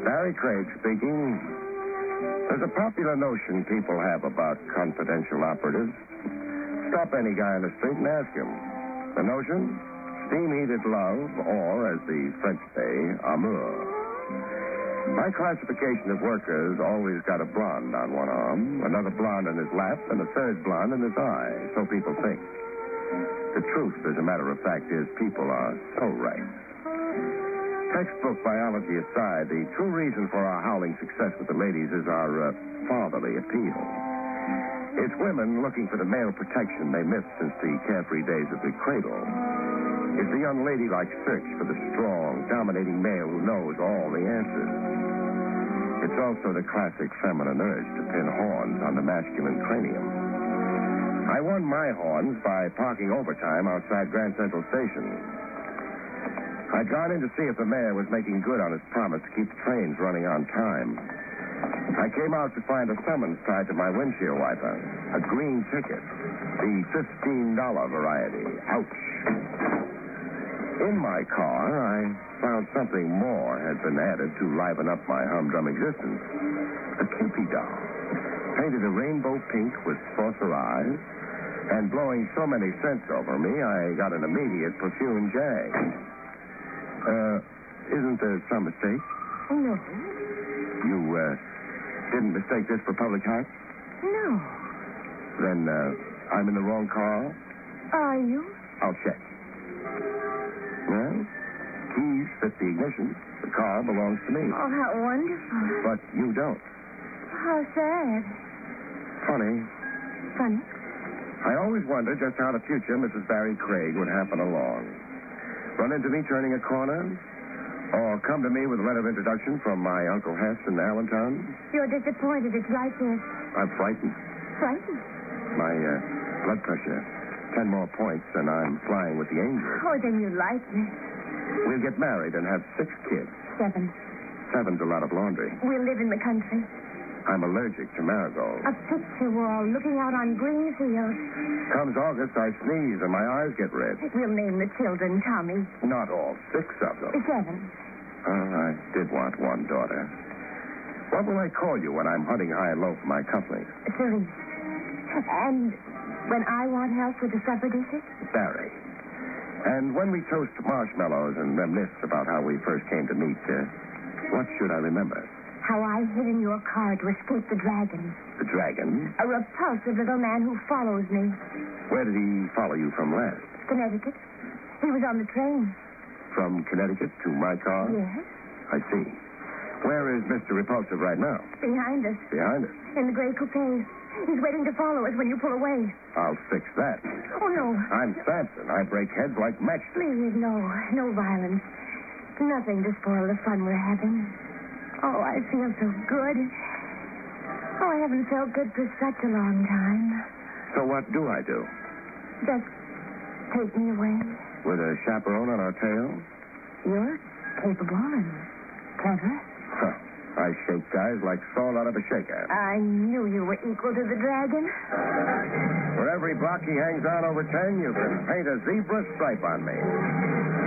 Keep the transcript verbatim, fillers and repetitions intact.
Barry Craig speaking. There's a popular notion people have about confidential operatives. Stop any guy on the street and ask him. The notion? Steam-heated love, or, as the French say, amour. My classification of workers always got a blonde on one arm, another blonde in his lap, and a third blonde in his eye. So people think. The truth, as a matter of fact, is people are so right. Textbook biology aside, the true reason for our howling success with the ladies is our uh, fatherly appeal. It's women looking for the male protection they missed since the carefree days of the cradle. It's the young ladylike search for the strong, dominating male who knows all the answers. It's also the classic feminine urge to pin horns on the masculine cranium. I won my horns by parking overtime outside Grand Central Station. I'd gone in to see if the mayor was making good on his promise to keep the trains running on time. I came out to find a summons tied to my windshield wiper. A green ticket. The fifteen dollar variety. Ouch. In my car, I found something more had been added to liven up my humdrum existence. A Cupid doll. Painted a rainbow pink with saucer eyes. And blowing so many scents over me, I got an immediate perfume jag. Uh, isn't there some mistake? No. You, uh, didn't mistake this for public house? No. Then, uh, I'm in the wrong car? Are you? I'll check. Well, keys fit the ignition. The car belongs to me. Oh, how wonderful. But you don't. How sad. Funny. Funny? I always wondered just how the future Missus Barry Craig would happen along. Run into me turning a corner? Or come to me with a letter of introduction from my Uncle Hess in Allentown? You're disappointed it's like this. I'm frightened. Frightened? My uh, blood pressure. Ten more points, and I'm flying with the angels. Oh, then you like me. We'll get married and have six kids. Seven. Seven's a lot of laundry. We'll live in the country. I'm allergic to marigolds. A picture wall looking out on green fields. Comes August, I sneeze and my eyes get red. We'll name the children Tommy. Not all six of them. Seven. Oh, I did want one daughter. What will I call you when I'm hunting high and low for my company? Cerise. And when I want help with the supper dishes? Barry. And when we toast marshmallows and reminisce about how we first came to meet, uh, what should I remember? How I hid in your car to escape the dragon. The dragon? A repulsive little man who follows me. Where did he follow you from last? Connecticut. He was on the train. From Connecticut to my car? Yes. I see. Where is Mister Repulsive right now? Behind us. Behind us? In the gray coupe. He's waiting to follow us when you pull away. I'll fix that. Oh, no. I'm Samson. I break heads like matchsticks. Please, no. No violence. Nothing to spoil the fun we're having. Oh, I feel so good. Oh, I haven't felt good for such a long time. So what do I do? Just take me away. With a chaperone on our tail? You're capable and clever. Huh. I shake guys like salt out of a shaker. I knew you were equal to the dragon. For every block he hangs on over ten, you can paint a zebra stripe on me.